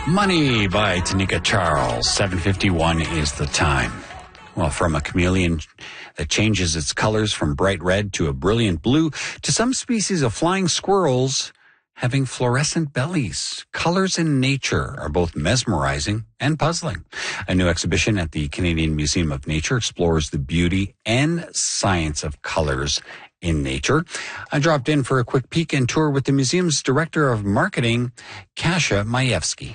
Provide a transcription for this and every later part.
Money by Tanika Charles. 7:51 is the time. Well, from a chameleon that changes its colors from bright red to a brilliant blue to some species of flying squirrels having fluorescent bellies. Colors in nature are both mesmerizing and puzzling. A new exhibition at the Canadian Museum of Nature explores the beauty and science of colors in nature. I dropped in for a quick peek and tour with the museum's director of marketing, Kasia Majewski.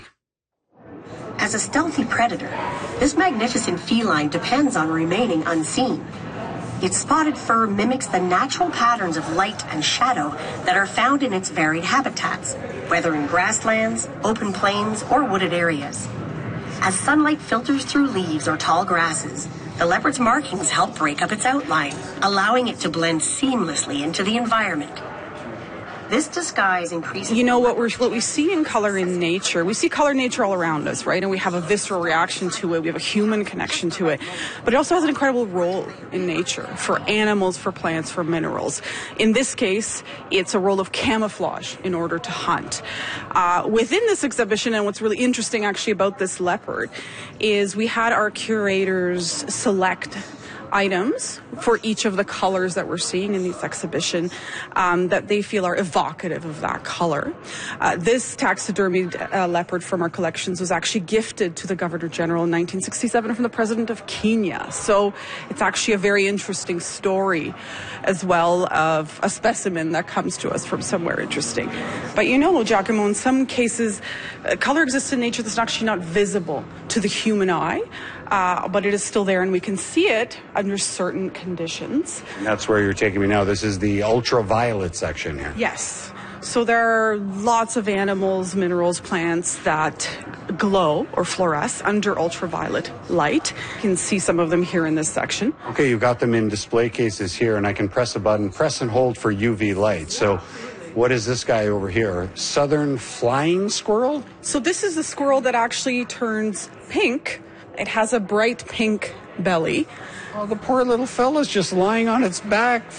As a stealthy predator, this magnificent feline depends on remaining unseen. Its spotted fur mimics the natural patterns of light and shadow that are found in its varied habitats, whether in grasslands, open plains, or wooded areas. As sunlight filters through leaves or tall grasses, the leopard's markings help break up its outline, allowing it to blend seamlessly into the environment. This disguise increases... You know, what we see in color in nature, we see color in nature all around us, right? And we have a visceral reaction to it. We have a human connection to it. But it also has an incredible role in nature for animals, for plants, for minerals. In this case, it's a role of camouflage in order to hunt. Within this exhibition, and what's really interesting actually about this leopard, is we had our curators select items for each of the colors that we're seeing in this exhibition that they feel are evocative of that color. This taxidermied leopard from our collections was actually gifted to the Governor General in 1967 from the President of Kenya. So it's actually a very interesting story as well of a specimen that comes to us from somewhere interesting. But you know, Giacomo, in some cases, color exists in nature that's actually not visible to the human eye. But it is still there, and we can see it under certain conditions. And that's where you're taking me now. This is the ultraviolet section here. Yes. So there are lots of animals, minerals, plants that glow or fluoresce under ultraviolet light. You can see some of them here in this section. Okay, you've got them in display cases here, and I can press a button, press and hold for UV light. So what is this guy over here? Southern flying squirrel? So this is the squirrel that actually turns pink. It has a bright pink belly. Oh, the poor little fella's just lying on its back,